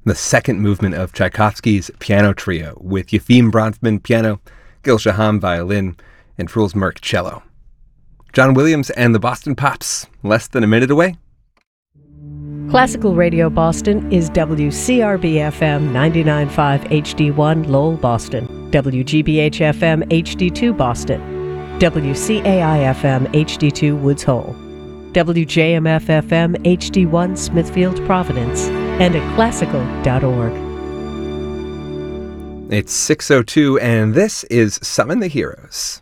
the second movement of Tchaikovsky's Piano Trio with Yefim Bronfman piano, Gil Shaham violin, and Truls Mørk cello. John Williams and the Boston Pops, less than a minute away. Classical Radio Boston is WCRB-FM 99.5 HD1 Lowell, Boston, WGBH-FM HD2 Boston, WCAI-FM HD2 Woods Hole, WJMF-FM HD1 Smithfield, Providence, and at classical.org. It's 6:02, and this is Summon the Heroes.